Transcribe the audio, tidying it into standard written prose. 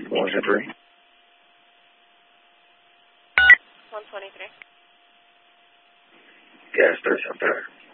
What was it, 3? 123. Gas station up there.